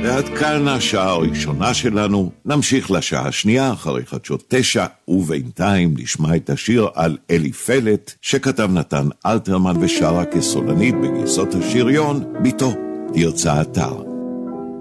ועד כאן השעה הראשונה שלנו. נמשיך לשעה השנייה אחרי חדשות 9, ובינתיים נשמע את השיר על אלי פלט שכתב נתן אלתרמן ושרה כסולנית בגרסות השריון ביתו תרצה אתר.